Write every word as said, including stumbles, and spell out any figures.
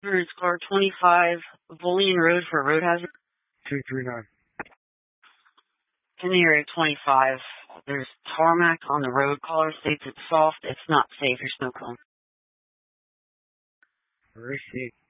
It's car twenty-five, Bullion Road for road hazard. two three nine. In the area twenty-five, there's tarmac on the road. Caller states it's soft. It's not safe. There's no cone. Receipt.